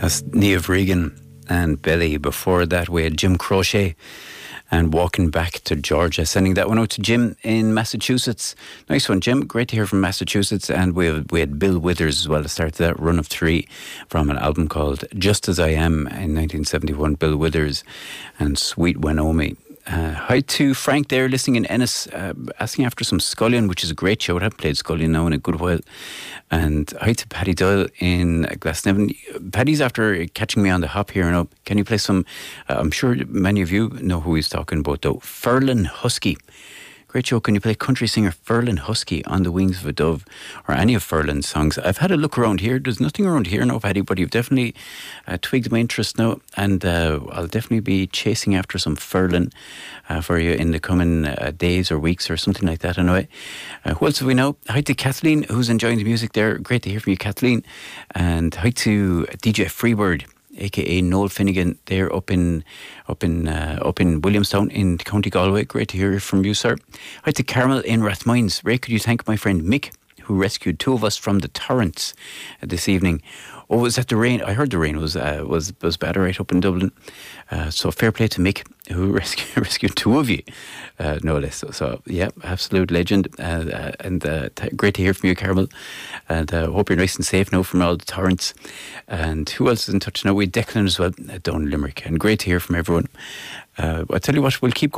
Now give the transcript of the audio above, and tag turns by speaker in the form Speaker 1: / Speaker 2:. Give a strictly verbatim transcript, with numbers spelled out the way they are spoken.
Speaker 1: That's Niamh Regan and Belly. Before that, we had Jim Croce and Walking Back to Georgia. Sending that one out to Jim in Massachusetts. Nice one, Jim. Great to hear from Massachusetts. And we had, we had Bill Withers as well to start that run of three from an album called Just As I Am in nineteen seventy-one. Bill Withers and Sweet Wenomi. Uh, hi to Frank there, listening in Ennis, uh, asking after some Scullion, which is a great show. I haven't played Scullion now in a good while. And hi to Paddy Doyle in Glasnevin. Paddy's after catching me on the hop here and up. Can you play some, uh, I'm sure many of you know who he's talking about though, Ferlin Husky. Great show. Can you play country singer Ferlin Husky on the Wings of a Dove or any of Ferlin's songs? I've had a look around here. There's nothing around here now, Paddy, but you've definitely uh, twigged my interest now, and uh, I'll definitely be chasing after some Ferlin uh, for you in the coming uh, days or weeks or something like that anyway. Uh, who else have we now? Hi to Kathleen, who's enjoying the music there. Great to hear from you, Kathleen. And hi to D J Freebird, aka Noel Finnegan, there up in up in uh, up in Williamstown in County Galway. Great to hear from you, sir. Hi to Carmel in Rathmines. Ray, could you thank my friend Mick, who rescued two of us from the torrents uh, this evening? Oh, was that the rain? I heard the rain was uh, was was bad right up in Dublin. Uh, so fair play to Mick, who rescued rescued two of you, uh, no less. So, so yeah, absolute legend. Uh, uh, and uh, t- great to hear from you, Carmel. And uh, hope you're nice and safe now from all the torrents. And who else is in touch now? We had Declan as well, uh, down in Limerick. And great to hear from everyone. Uh, I tell you what, we'll keep going.